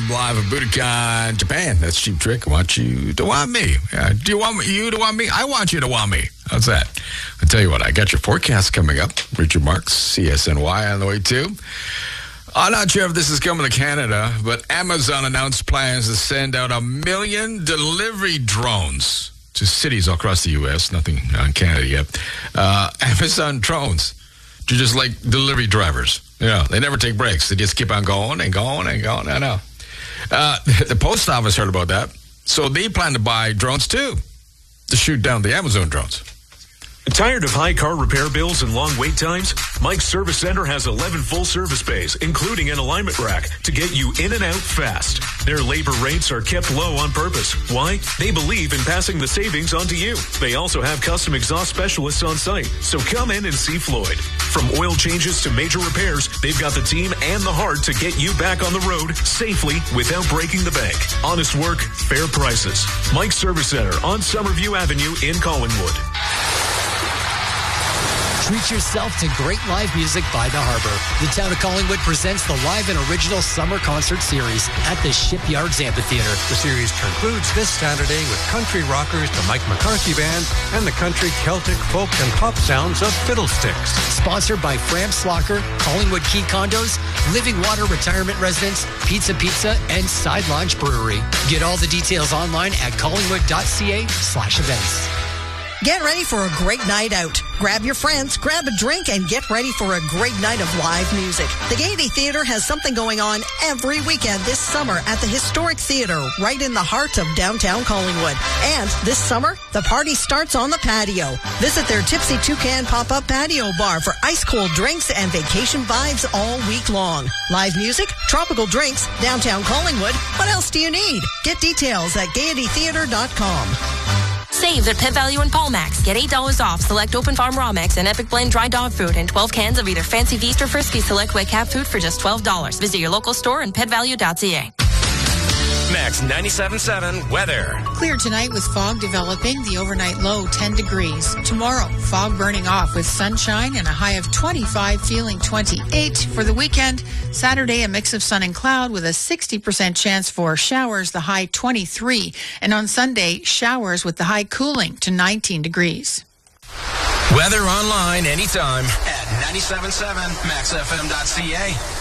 live in Budokan, Japan. That's Cheap Trick. I want you to want me. Do you want you to want me? I want you to want me. How's that? I'll tell you what, I got your forecast coming up. Richard Marks, CSNY on the way too. I'm not sure if this is coming to Canada, but Amazon announced plans to send out 1 million delivery drones to cities all across the U.S. Nothing on Canada yet. Amazon drones. They're just like delivery drivers. They never take breaks. They just keep on going and going and going. I know. The post office heard about that, so they plan to buy drones too to shoot down the Amazon drones. Tired of high car repair bills and long wait times? Mike's Service Center has 11 full service bays, including an alignment rack, to get you in and out fast. Their labor rates are kept low on purpose. Why? They believe in passing the savings on to you. They also have custom exhaust specialists on site, so come in and see Floyd. From oil changes to major repairs, they've got the team and the heart to get you back on the road safely without breaking the bank. Honest work, fair prices. Mike's Service Center on Summerview Avenue in Collingwood. Treat yourself to great live music by the Harbor. The town of Collingwood presents the live and original summer concert series at the Shipyards Amphitheater. The series concludes this Saturday with country rockers the Mike McCarthy Band and the country, Celtic, folk, and pop sounds of Fiddlesticks. Sponsored by Fram Slocker, Collingwood Key Condos, Living Water Retirement Residence, Pizza, and Side Lounge Brewery. Get all the details online at collingwood.ca/events. Get ready for a great night out. Grab your friends, grab a drink, and get ready for a great night of live music. The Gaiety Theatre has something going on every weekend this summer at the Historic Theatre, right in the heart of downtown Collingwood. And this summer, the party starts on the patio. Visit their Tipsy Toucan pop-up patio bar for ice-cold drinks and vacation vibes all week long. Live music, tropical drinks, downtown Collingwood. What else do you need? Get details at Gaiety-Theatre.com. Saves at Pet Value and Paulmax. Get $8 off select Open Farm Raw Mix and Epic Blend dry dog food and 12 cans of either Fancy Feast or Frisky Select Wet Cat food for just $12. Visit your local store and petvalue.ca. Max 97.7 weather. Clear tonight with fog developing. The overnight low 10 degrees. Tomorrow, fog burning off with sunshine and a high of 25, feeling 28. For the weekend, Saturday, a mix of sun and cloud with a 60% chance for showers, the high 23. And on Sunday, showers with the high cooling to 19 degrees. Weather online anytime at 97.7maxfm.ca.